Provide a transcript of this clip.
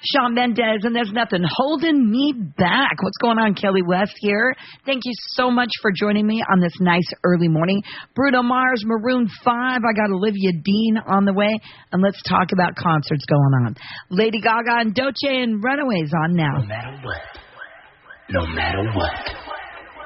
Shawn Mendes, and there's nothing holding me back. What's going on? Kelly West here. Thank you so much for joining me on this nice early morning. Bruno Mars, Maroon 5. I got Olivia Dean on the way, and let's talk about concerts going on. Lady Gaga and Doce and Runaways on now. No matter what. No matter what.